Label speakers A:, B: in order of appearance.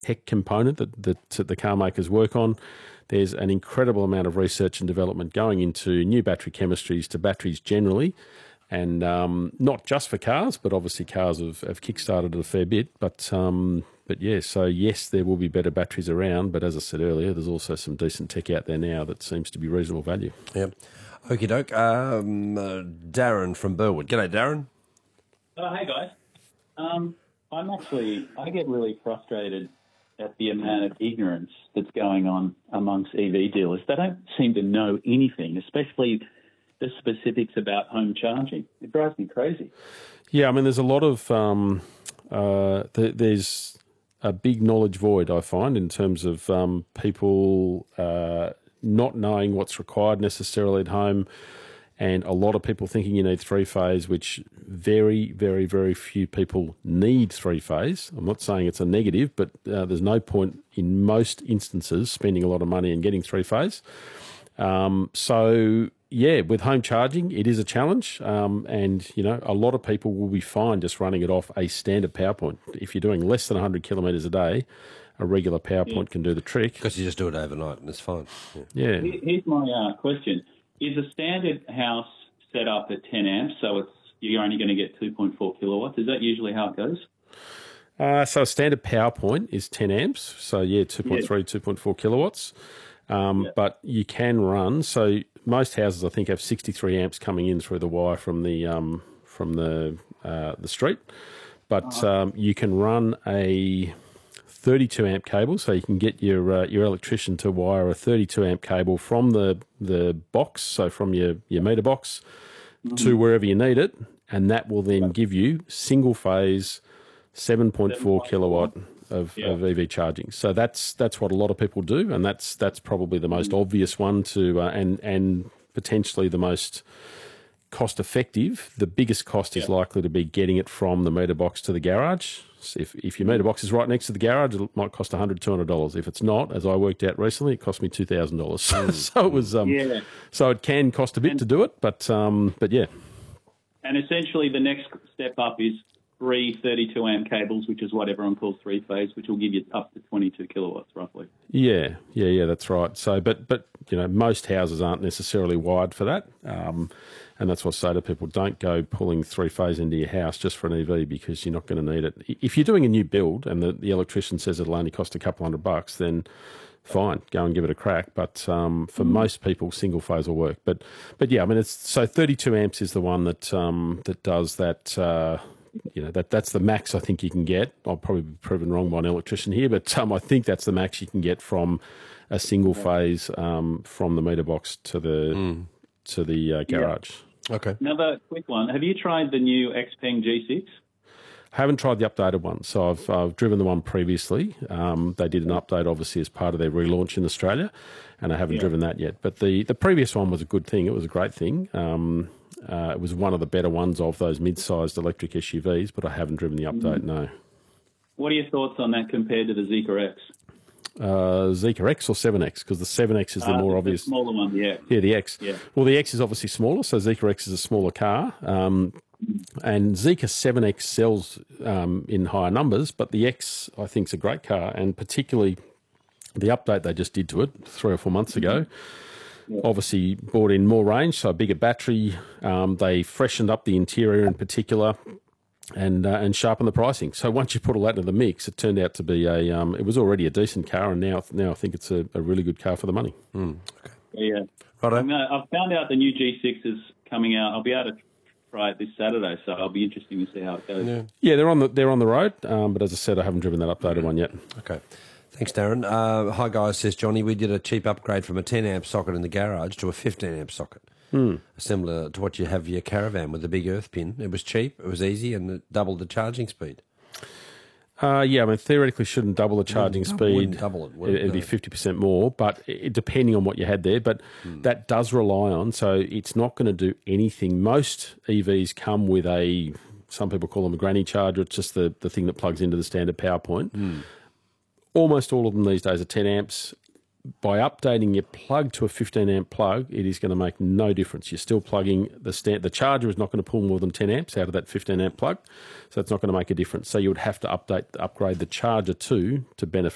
A: tech component that the car makers work on. There's an incredible amount of research and development going into new battery chemistries to batteries generally, and not just for cars, but obviously cars have kickstarted it a fair bit. But yeah, so yes, there will be better batteries around, but as I said earlier, there's also some decent tech out there now that seems to be reasonable value.
B: Yep. Okie doke. Darren from Burwood. G'day, Darren.
C: Hey guys. I get really frustrated at the amount of ignorance that's going on amongst EV dealers. They don't seem to know anything, especially the specifics about home charging. It drives me crazy.
A: Yeah, I mean, there's a lot of there's a big knowledge void, I find, in terms of people not knowing what's required necessarily at home, and a lot of people thinking you need three-phase, which very, very, very few people need three-phase. I'm not saying it's a negative, but there's no point in most instances spending a lot of money and getting three-phase. So, yeah, with home charging, it is a challenge, and, you know, a lot of people will be fine just running it off a standard power point. If you're doing less than 100 kilometres a day, a regular power point can do the trick.
B: Because you just do it overnight and it's fine.
A: Yeah.
C: Here's my question. Is a standard house set up at 10 amps, so you're only going to get 2.4 kilowatts? Is that usually how it goes?
A: So a standard power point is 10 amps, so yeah, 2.3, 2.4 kilowatts. But you can run, so most houses I think have 63 amps coming in through the wire from the street, but you can run a 32 amp cable, so you can get your electrician to wire a 32 amp cable from the box, so from your meter box to wherever you need it, and that will then give you single phase 7.4 kilowatt of EV charging. So that's what a lot of people do, and that's probably the most obvious one to and potentially the most cost effective. The biggest cost is likely to be getting it from the meter box to the garage. So if your meter box is right next to the garage, it might cost $100, $200. If it's not, as I worked out recently, it cost me $2,000. So it was so it can cost a bit to do it, but yeah.
C: And essentially, the next step up is 32 amp cables, which is what everyone calls three-phase, which will give you up to 22 kilowatts, roughly.
A: Yeah, that's right. So, but you know, most houses aren't necessarily wired for that, and that's what I say to people: don't go pulling three-phase into your house just for an EV, because you're not going to need it. If you're doing a new build and the electrician says it'll only cost a couple $100, then fine, go and give it a crack. But for most people, single phase will work. But yeah, I mean, it's so 32 amps is the one that that does that. You know, that's the max I think you can get. I'll probably be proven wrong by an electrician here, but I think that's the max you can get from a single phase from the meter box to the garage.
B: Okay.
C: Another quick one. Have you tried the new Xpeng G6?
A: I haven't tried the updated one, so I've driven the one previously. They did an update, obviously, as part of their relaunch in Australia, and I haven't driven that yet. But the previous one was a good thing. It was a great thing. It was one of the better ones of those mid-sized electric SUVs, but I haven't driven the update, no.
C: What are your thoughts on that compared to the Zeekr X?
A: Zeekr X or 7X? Because the 7X is the more obvious.
C: The smaller one, yeah.
A: Yeah, the X.
C: Yeah.
A: Well, the X is obviously smaller, so Zeekr X is a smaller car. And Zeekr 7X sells in higher numbers, but the X, I think, is a great car, and particularly the update they just did to it 3 or 4 months ago. Obviously brought in more range, so a bigger battery. They freshened up the interior in particular, and sharpened the pricing. So once you put all that into the mix, it turned out to be it was already a decent car, and now I think it's a really good car for the money.
B: Okay.
C: Yeah.
B: Righto.
C: I've found out the new G6 is coming out. I'll be able to try it this Saturday, so it'll be interesting to see how it goes.
A: Yeah, they're on the road, but as I said, I haven't driven that updated one yet.
B: Okay. Thanks, Darren. Hi, guys, says Johnny. We did a cheap upgrade from a 10-amp socket in the garage to a 15-amp socket, similar to what you have your Caravan with the big earth pin. It was cheap, it was easy, and it doubled the charging speed.
A: Yeah, I mean, theoretically shouldn't double the charging speed.
B: Double it.
A: It'd be 50% more, but depending on what you had there. But that does rely on, so it's not going to do anything. Most EVs come with some people call them a granny charger. It's just the thing that plugs into the standard power point. Almost all of them these days are 10 amps. By updating your plug to a 15 amp plug, it is going to make no difference. You're still plugging the charger is not going to pull more than 10 amps out of that 15 amp plug, so it's not going to make a difference. So you would have to upgrade the charger to benefit